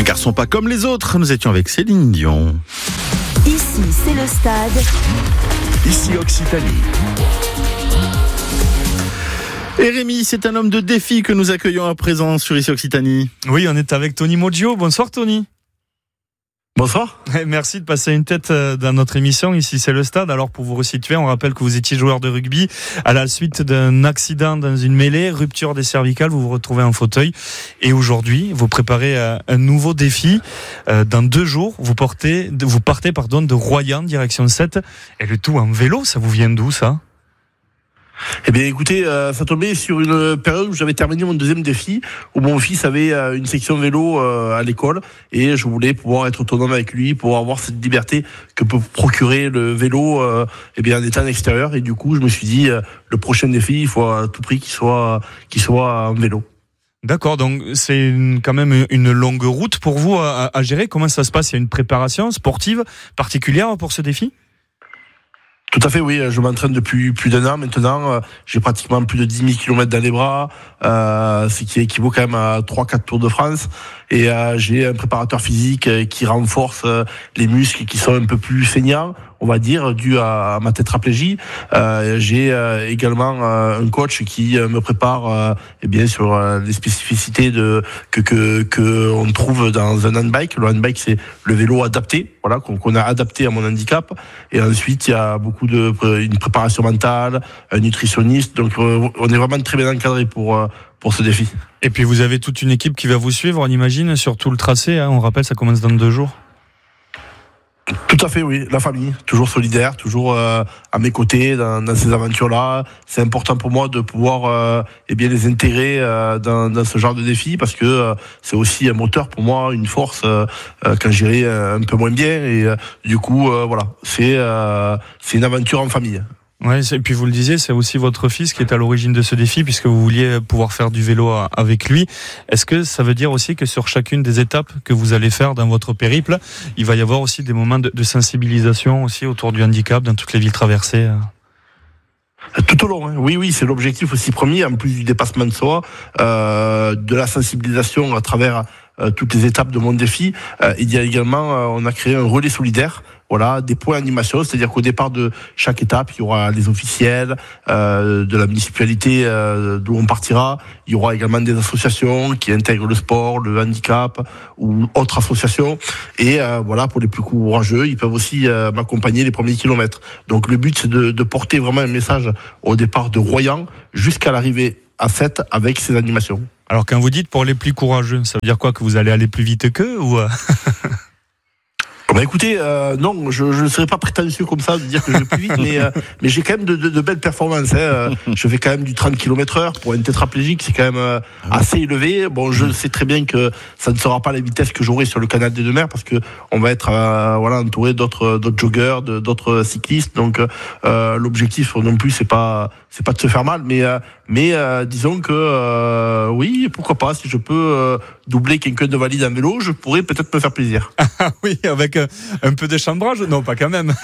garçon pas comme les autres, nous étions avec Céline Dion. Ici, c'est le stade. Ici Occitanie. Et Rémi, c'est un homme de défi que nous accueillons à présent sur Ici Occitanie. Oui, on est avec Tony Moggio. Bonsoir Tony. Bonsoir. Merci de passer une tête dans notre émission. Ici, c'est le stade. Alors, pour vous resituer, on rappelle que vous étiez joueur de rugby. À la suite d'un accident dans une mêlée, rupture des cervicales, vous vous retrouvez en fauteuil. Et aujourd'hui, vous préparez un nouveau défi. Dans 2 jours, vous partez de Royan, direction 7. Et le tout en vélo, ça vous vient d'où, ça ? Eh bien, écoutez, ça tombait sur une période où j'avais terminé mon 2e défi, où mon fils avait une section vélo à l'école, et je voulais pouvoir être autonome avec lui, pouvoir avoir cette liberté que peut procurer le vélo, eh bien, en état en extérieur. Et du coup, je me suis dit, le prochain défi, il faut à tout prix qu'il soit en vélo. D'accord, donc c'est quand même une longue route pour vous à gérer. Comment ça se passe ? Il y a une préparation sportive particulière pour ce défi ? Tout à fait, oui. Je m'entraîne depuis plus d'1 an maintenant. J'ai pratiquement plus de 10 000 km dans les bras, ce qui équivaut quand même à 3-4 Tours de France. Et j'ai un préparateur physique qui renforce les muscles qui sont un peu plus saignants, on va dire, dû à ma tétraplégie. J'ai également un coach qui me prépare eh bien sur les spécificités que on trouve dans un handbike. Le handbike, c'est le vélo adapté, voilà, qu'on a adapté à mon handicap. Et ensuite, il y a beaucoup une préparation mentale, un nutritionniste. Donc, on est vraiment très bien encadré pour ce défi. Et puis vous avez toute une équipe qui va vous suivre, on imagine, sur tout le tracé. On rappelle, ça commence dans 2 jours. Tout à fait, oui. La famille, toujours solidaire, toujours à mes côtés dans ces aventures-là. C'est important pour moi de pouvoir eh bien les intégrer dans ce genre de défi, parce que c'est aussi un moteur pour moi, une force quand j'irai un peu moins bien. Et du coup, voilà, c'est une aventure en famille. Ouais, et puis vous le disiez, c'est aussi votre fils qui est à l'origine de ce défi, puisque vous vouliez pouvoir faire du vélo avec lui. Est-ce que ça veut dire aussi que sur chacune des étapes que vous allez faire dans votre périple, il va y avoir aussi des moments de sensibilisation aussi autour du handicap dans toutes les villes traversées ? Tout au long, hein. Oui, c'est l'objectif aussi premier, en plus du dépassement de soi, de la sensibilisation à travers toutes les étapes de mon défi. Il y a également, on a créé un relais solidaire. Voilà, des points d'animation, c'est-à-dire qu'au départ de chaque étape, il y aura les officiels de la municipalité d'où on partira. Il y aura également des associations qui intègrent le sport, le handicap ou autres associations. Et voilà, pour les plus courageux, ils peuvent aussi m'accompagner les premiers kilomètres. Donc le but, c'est de porter vraiment un message au départ de Royan jusqu'à l'arrivée à 7 avec ces animations. Alors quand vous dites pour les plus courageux, ça veut dire quoi, que vous allez aller plus vite qu'eux ou Bah écoutez, non, je ne serais pas prétentieux comme ça de dire que je vais plus vite, mais j'ai quand même de belles performances. Je fais quand même du 30 km/h pour un tétraplégique, c'est quand même assez élevé. Bon, je sais très bien que ça ne sera pas la vitesse que j'aurai sur le canal des Deux-Mers, parce que on va être entouré d'autres joggeurs, d'autres cyclistes. Donc l'objectif non plus, c'est pas de se faire mal, mais disons que oui, pourquoi pas, si je peux doubler quelqu'un de valide en vélo, je pourrais peut-être me faire plaisir. Oui, avec un peu de chambrage, non, pas quand même.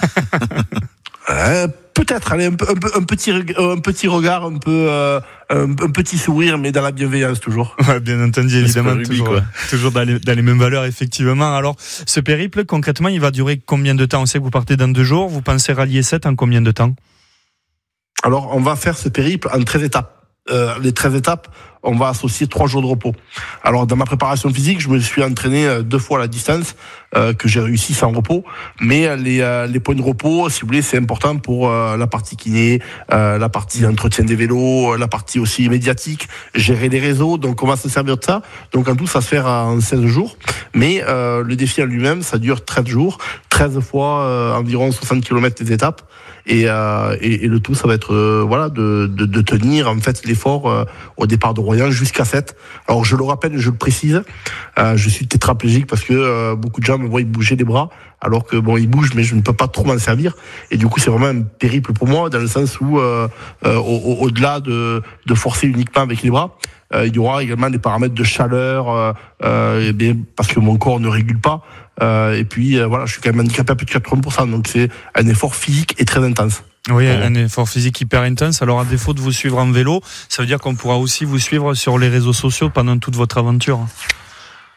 Peut-être, allez, un petit regard, un petit sourire, mais dans la bienveillance toujours. Ouais, bien entendu, évidemment, rugby, toujours dans les mêmes valeurs, effectivement. Alors, ce périple, concrètement, il va durer combien de temps ? On sait que vous partez dans 2 jours. Vous pensez rallier 7 en combien de temps ? Alors, on va faire ce périple en 13 étapes. Les 13 étapes, on va associer 3 jours de repos. Alors, dans ma préparation physique, je me suis entraîné 2 fois la distance, que j'ai réussi sans repos. Mais les points de repos, si vous voulez, c'est important pour la partie kiné, la partie entretien des vélos, la partie aussi médiatique, gérer les réseaux. Donc, on va se servir de ça. Donc, en tout, ça se fait en 16 jours. Mais le défi en lui-même, ça dure 13 jours, 13 fois environ 60 km les étapes. Et le tout, ça va être de tenir en fait l'effort au départ de Royan jusqu'à 7. Alors je le rappelle, je le précise, je suis tétraplégique parce que beaucoup de gens me voient bouger les bras, alors que bon, ils bougent, mais je ne peux pas trop m'en servir. Et du coup, c'est vraiment un périple pour moi, dans le sens où au-delà de forcer uniquement avec les bras, il y aura également des paramètres de chaleur, parce que mon corps ne régule pas. Et puis voilà, je suis quand même handicapé à plus de 80%, donc c'est un effort physique et très intense. Oui, un effort physique hyper intense. Alors, à défaut de vous suivre en vélo, ça veut dire qu'on pourra aussi vous suivre sur les réseaux sociaux pendant toute votre aventure.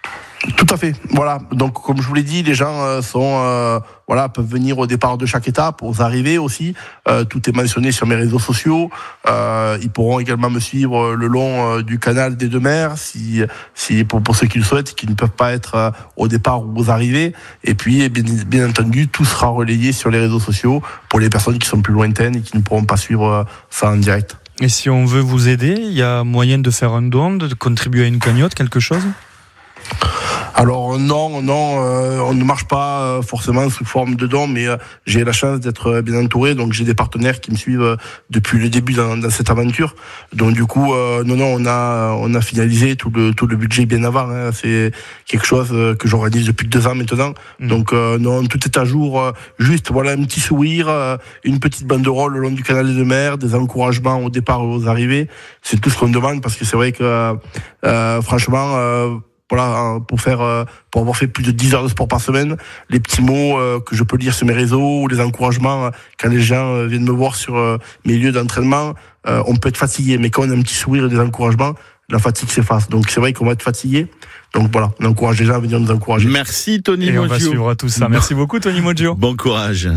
Tout à fait. Voilà. Donc, comme je vous l'ai dit, les gens peuvent venir au départ de chaque étape, aux arrivées aussi. Tout est mentionné sur mes réseaux sociaux. Ils pourront également me suivre le long du canal des Deux Mers, si pour ceux qui le souhaitent, qui ne peuvent pas être au départ ou aux arrivées. Et puis, bien entendu, tout sera relayé sur les réseaux sociaux pour les personnes qui sont plus lointaines et qui ne pourront pas suivre ça en direct. Et si on veut vous aider, il y a moyen de faire un don, de contribuer à une cagnotte, quelque chose ? Alors non, on ne marche pas forcément sous forme de don, mais j'ai la chance d'être bien entouré, donc j'ai des partenaires qui me suivent depuis le début dans cette aventure. Donc du coup, on a finalisé tout le budget bien avant. Hein. C'est quelque chose que j'organise depuis 2 ans maintenant. Donc non, tout est à jour. Juste voilà un petit sourire, une petite banderole le long du canal des Deux Mers, des encouragements au départ et aux arrivées. C'est tout ce qu'on demande parce que c'est vrai que franchement. Pour avoir fait plus de 10 heures de sport par semaine, les petits mots que je peux lire sur mes réseaux, ou les encouragements quand les gens viennent me voir sur mes lieux d'entraînement, on peut être fatigué, mais quand on a un petit sourire et des encouragements, la fatigue s'efface. Donc c'est vrai qu'on va être fatigué. Donc voilà, on encourage les gens à venir nous encourager. Merci Tony Moggio. On va suivre tout ça. Merci beaucoup Tony Moggio. Bon courage.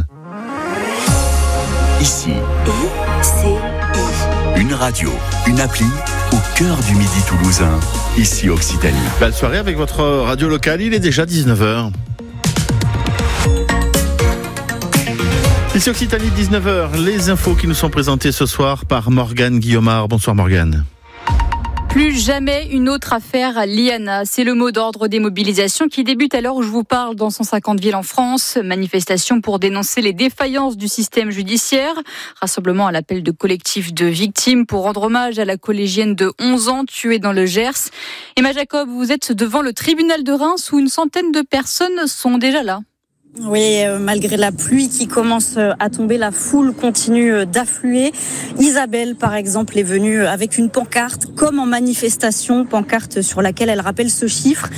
Ici, une radio, une appli au cœur du Midi toulousain. Ici Occitanie. Belle soirée avec votre radio locale, il est déjà 19h. Ici Occitanie, 19h, les infos qui nous sont présentées ce soir par Morgane Guillaumard. Bonsoir Morgane. Plus jamais une autre affaire à Liana. C'est le mot d'ordre des mobilisations qui débutent à l'heure où je vous parle dans 150 villes en France. Manifestation pour dénoncer les défaillances du système judiciaire. Rassemblement à l'appel de collectifs de victimes pour rendre hommage à la collégienne de 11 ans tuée dans le Gers. Emma Jacob, vous êtes devant le tribunal de Reims où une centaine de personnes sont déjà là. Oui, malgré la pluie qui commence à tomber, la foule continue d'affluer. Isabelle, par exemple, est venue avec une pancarte, comme en manifestation, pancarte sur laquelle elle rappelle ce chiffre.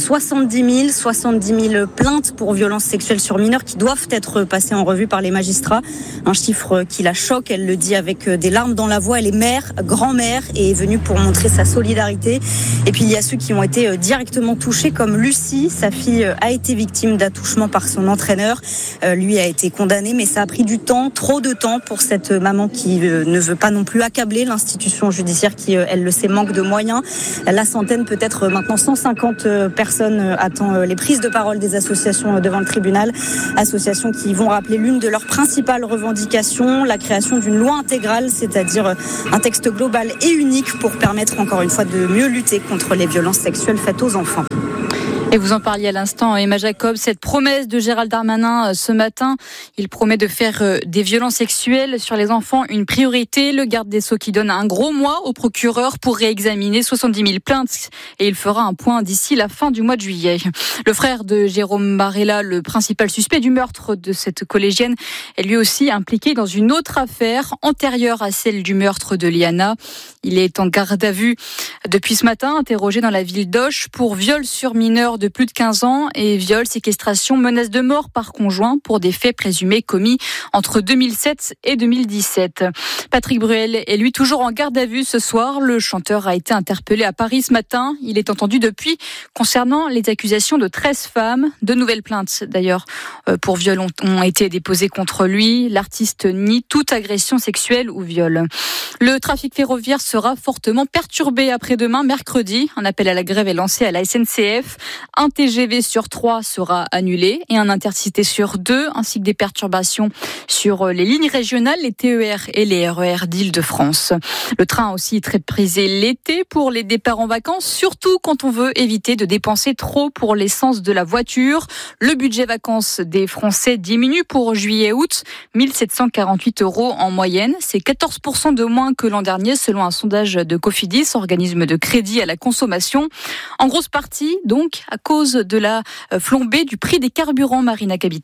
70 000 plaintes pour violences sexuelles sur mineurs qui doivent être passées en revue par les magistrats. Un chiffre qui la choque, elle le dit avec des larmes dans la voix. Elle est mère, grand-mère et est venue pour montrer sa solidarité. Et puis il y a ceux qui ont été directement touchés, comme Lucie. Sa fille a été victime d'attouchement par son entraîneur. Lui a été condamné, mais ça a pris du temps, trop de temps pour cette maman qui ne veut pas non plus accabler l'institution judiciaire qui, elle le sait, manque de moyens. La centaine, peut-être maintenant 150 personnes attend les prises de parole des associations devant le tribunal. Associations qui vont rappeler l'une de leurs principales revendications, la création d'une loi intégrale, c'est-à-dire un texte global et unique pour permettre encore une fois de mieux lutter contre les violences sexuelles faites aux enfants. Et vous en parliez à l'instant, Emma Jacob, cette promesse de Gérald Darmanin ce matin, il promet de faire des violences sexuelles sur les enfants une priorité. Le garde des Sceaux qui donne un gros mois au procureur pour réexaminer 70 000 plaintes et il fera un point d'ici la fin du mois de juillet. Le frère de Jérôme Barella, le principal suspect du meurtre de cette collégienne, est lui aussi impliqué dans une autre affaire antérieure à celle du meurtre de Liana. Il est en garde à vue depuis ce matin, interrogé dans la ville d'Auch pour viol sur mineur de plus de 15 ans et viol, séquestration, menace de mort par conjoint pour des faits présumés commis entre 2007 et 2017. Patrick Bruel est lui toujours en garde à vue ce soir. Le chanteur a été interpellé à Paris ce matin. Il est entendu depuis concernant les accusations de 13 femmes. De nouvelles plaintes d'ailleurs pour viol ont été déposées contre lui. L'artiste nie toute agression sexuelle ou viol. Le trafic ferroviaire sera fortement perturbé après-demain, mercredi. Un appel à la grève est lancé à la SNCF. Un TGV sur 3 sera annulé et un intercité sur 2, ainsi que des perturbations sur les lignes régionales, les TER et les RER d'Île-de-France. Le train aussi très prisé l'été pour les départs en vacances, surtout quand on veut éviter de dépenser trop pour l'essence de la voiture. Le budget vacances des Français diminue pour juillet-août, 1 748 € en moyenne. C'est 14% de moins que l'an dernier, selon un sondage de Cofidis, organisme de crédit à la consommation. En grosse partie, donc, à cause de la flambée du prix des carburants, Marina Capitaine.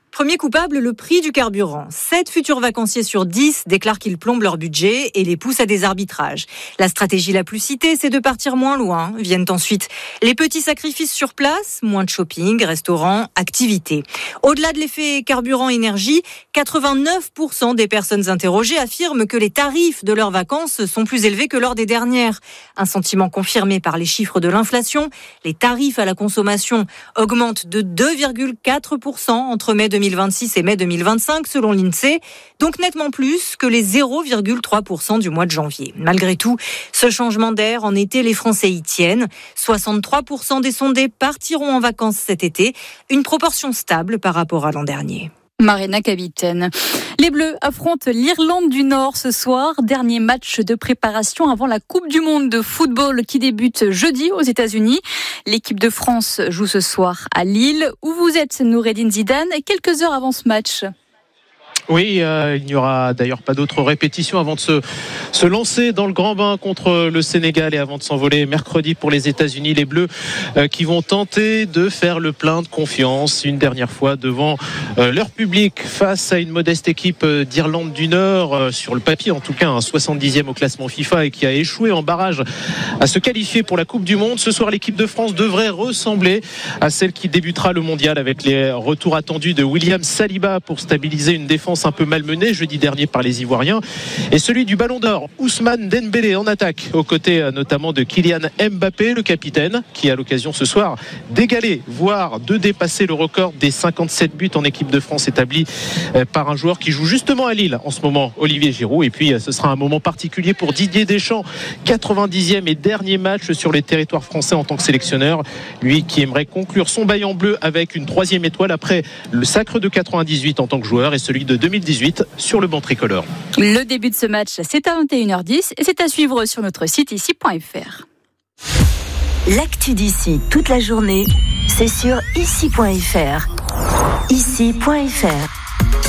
Premier coupable, le prix du carburant. 7 futurs vacanciers sur 10 déclarent qu'ils plombent leur budget et les poussent à des arbitrages. La stratégie la plus citée, c'est de partir moins loin. Viennent ensuite les petits sacrifices sur place, moins de shopping, restaurants, activités. Au-delà de l'effet carburant-énergie, 89% des personnes interrogées affirment que les tarifs de leurs vacances sont plus élevés que lors des dernières. Un sentiment confirmé par les chiffres de l'inflation. Les tarifs à la consommation augmentent de 2,4% entre mai 2026 et mai 2025 selon l'INSEE, donc nettement plus que les 0,3% du mois de janvier. Malgré tout, ce changement d'air en été, les Français y tiennent. 63% des sondés partiront en vacances cet été, une proportion stable par rapport à l'an dernier. Marina, capitaine. Les Bleus affrontent l'Irlande du Nord ce soir. Dernier match de préparation avant la Coupe du Monde de football qui débute jeudi aux États-Unis. L'équipe de France joue ce soir à Lille, où vous êtes, Noureddine Zidane, quelques heures avant ce match. Oui, il n'y aura d'ailleurs pas d'autres répétitions avant de se lancer dans le grand bain contre le Sénégal et avant de s'envoler mercredi pour les États-Unis. Les Bleus qui vont tenter de faire le plein de confiance une dernière fois devant leur public face à une modeste équipe d'Irlande du Nord, sur le papier en tout cas, un 70e au classement FIFA et qui a échoué en barrage à se qualifier pour la Coupe du Monde. Ce soir, l'équipe de France devrait ressembler à celle qui débutera le mondial avec les retours attendus de William Saliba pour stabiliser une défense un peu malmenée jeudi dernier par les Ivoiriens, et celui du Ballon d'Or, Ousmane Dembélé en attaque, aux côtés notamment de Kylian Mbappé, le capitaine, qui a l'occasion ce soir d'égaler, voire de dépasser le record des 57 buts en équipe de France établi par un joueur qui joue justement à Lille en ce moment, Olivier Giroud. Et puis ce sera un moment particulier pour Didier Deschamps, 90e et dernier match sur les territoires français en tant que sélectionneur, lui qui aimerait conclure son bail en bleu avec une 3e étoile après le sacre de 98 en tant que joueur et celui de 2018 sur le banc tricolore. Le début de ce match, c'est à 21h10 et c'est à suivre sur notre site ici.fr. L'actu d'ici toute la journée, c'est sur ici.fr. Ici.fr.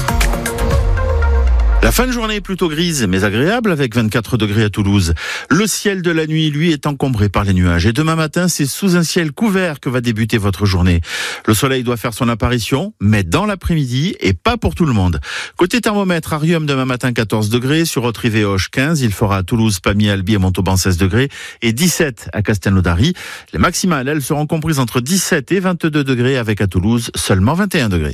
La fin de journée est plutôt grise, mais agréable, avec 24 degrés à Toulouse. Le ciel de la nuit, lui, est encombré par les nuages. Et demain matin, c'est sous un ciel couvert que va débuter votre journée. Le soleil doit faire son apparition, mais dans l'après-midi, et pas pour tout le monde. Côté thermomètre, Arium demain matin 14 degrés, sur Autrive et Auch 15. Il fera à Toulouse, Pamiers, Albi et Montauban 16 degrés, et 17 à Castelnaudary. Les maximales, elles, seront comprises entre 17 et 22 degrés, avec à Toulouse seulement 21 degrés.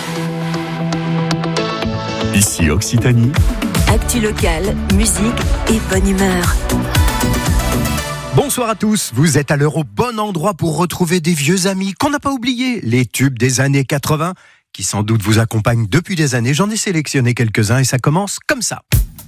Ici Occitanie. Actu locale, musique et bonne humeur. Bonsoir à tous, vous êtes à l'heure au bon endroit pour retrouver des vieux amis qu'on n'a pas oubliés, les tubes des années 80, qui sans doute vous accompagnent depuis des années. J'en ai sélectionné quelques-uns et ça commence comme ça.